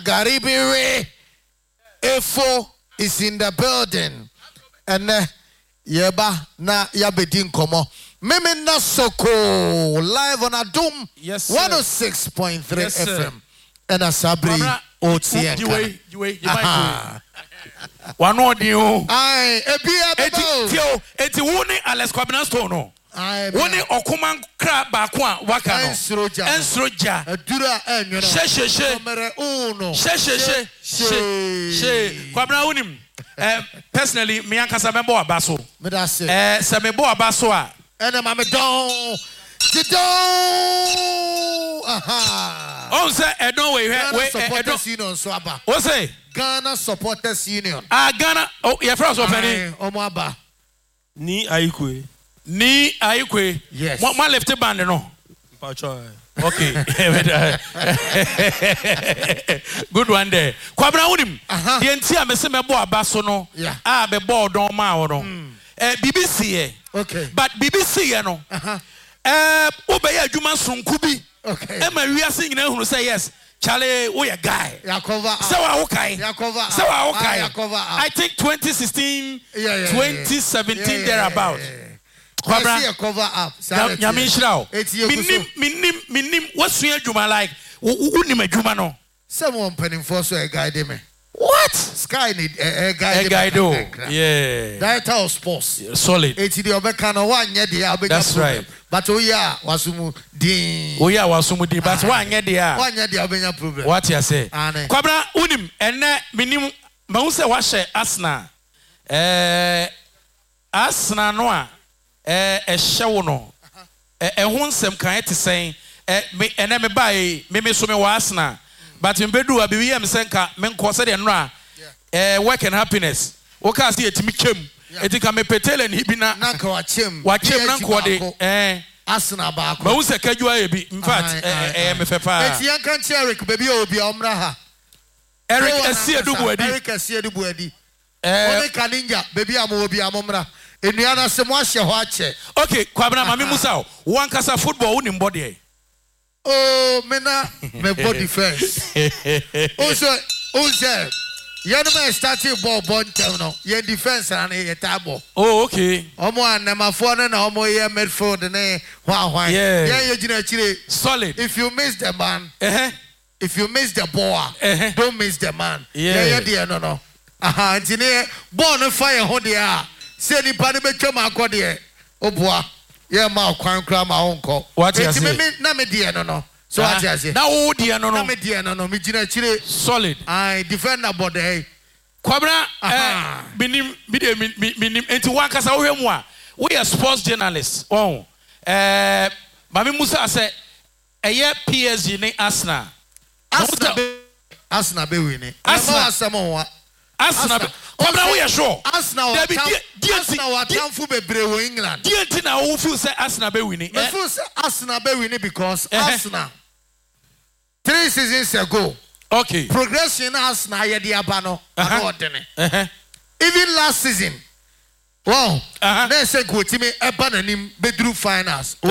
Garibiri Efo is in the building. And Yeba na Yabedin Komo. Meme Nasoko live on Adum 106.3 FM. And Asabri OTN. One more deal. Aye, Eti woni Alex Kwabena Stone. Woni Okuman Crab Bakwa Wakano. Ensroja. Dura enyo. She. Kwabena unim. Personally, me ankasa mebo abaso. Me da se. Se mebo abaso a. Ene ma me don. Aha. Oh, say, I don't wait. Supporters Union so aba. What say? Ghana Supporters Union. Ghana. Oh, yeah, first of any. Omo aba. Ni Ayikwe. Yes. My left band no. Okay. Good one there. Kwabena unim. The entire me se me bo abaso no. Yeah. Be bo don ma no. BBC. Okay. But BBC no. Obeya adwuma sonku bi. Okay. Emma wiase nyina hunu say yes. Charlie, we a guy. Yakover. So okay. I think 2016, 2017 thereabout. Kwabena cover up. Nyamishrao. Minim what's your adwuma like? Unim adwuma no. Someone penning for so a guy me. What? Sky need a guy. A guy do. Yeah. Director of sports. Solid. It's the Obekano 1 year. That's right. But oh yeah, wasumu din. Oh yeah, wasumu din. But 1 year there. 1 year there obenya problem. What you say? Kwabena unim ene minim mahu se wahye Arsenal. Arsenal no a ehye wo no. Ehun nsem kan ete sen. Ene me bai me so me wa Arsenal. But in Bedu, I be Senka, men cause and ra, work and happiness. Oka see it me chem, it can me petel and hibina, Nanko, watch him, Nanko, Asana Bako. But who's a casual be, in fact, it's young country, Eric, baby, Obi Omraha. Eric, I see a dubuedi. Eric, I see a dubuedi. Kaninja, baby, Amobi Amomra. Indiana Samoa watch. Okay, Kwabena Mami Musao, one casa football in body. Oh, mena me body first. Also, you starting ball no. Your defense and a table. Oh, okay. Omo na phone na omo here midfield ne why. Yeah, you solid. If you miss the man, if you miss the ball, don't miss the man. Yeah, no. Aha, ntine ball no fire ho dia. Say ni pa ne betwam akode. Oboa. Yeah, ma kwan kra ma onko. What you say? Na me die no. So what you say? Na wo die no. Na me die no. Me gina chire. Solid. I defend na body. Kwabena minim enti wankasa wo hwemu a we are sports journalists. Oh. Mami Musa say eye PSG ne Arsenal. Arsenal be win. Arsenal. Kwabena we are sure. Arsenal wa tamfu bebre wo England. Dienti na wo feel say Arsenal be win. Me feel say Arsenal be win because Arsenal 3 seasons ago. Okay. Progression Arsenal ye di aba no. Even last season. Wow. They say go team eba nanim bedru finals.